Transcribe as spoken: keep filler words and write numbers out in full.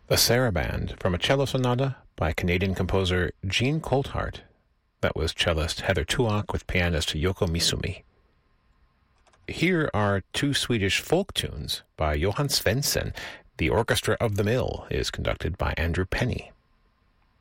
The Saraband from a cello sonata by Canadian composer Jean Colthart. That was cellist Heather Tuock with pianist Yoko Misumi. Here are two Swedish folk tunes by Johan Svensson. The Orchestra of the Mill is conducted by Andrew Penny.